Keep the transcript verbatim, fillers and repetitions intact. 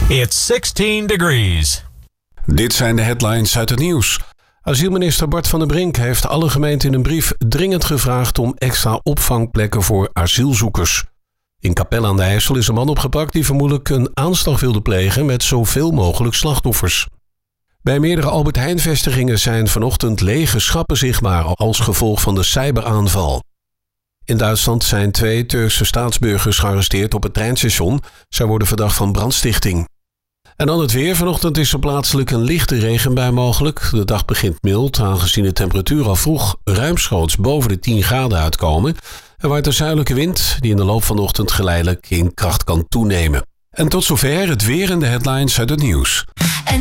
It's sixteen degrees. Dit zijn de headlines uit het nieuws. Asielminister Bart van der Brink heeft alle gemeenten in een brief dringend gevraagd om extra opvangplekken voor asielzoekers. In Capelle aan de IJssel is een man opgepakt die vermoedelijk een aanslag wilde plegen met zoveel mogelijk slachtoffers. Bij meerdere Albert Heijn-vestigingen zijn vanochtend lege schappen zichtbaar als gevolg van de cyberaanval. In Duitsland zijn twee Turkse staatsburgers gearresteerd op het treinstation. Zij worden verdacht van brandstichting. En dan het weer. Vanochtend is er plaatselijk een lichte regenbui mogelijk. De dag begint mild, aangezien de temperatuur al vroeg ruimschoots boven de tien graden uitkomen. Er waait een zuidelijke wind die in de loop van de ochtend geleidelijk in kracht kan toenemen. En tot zover het weer en de headlines uit het nieuws.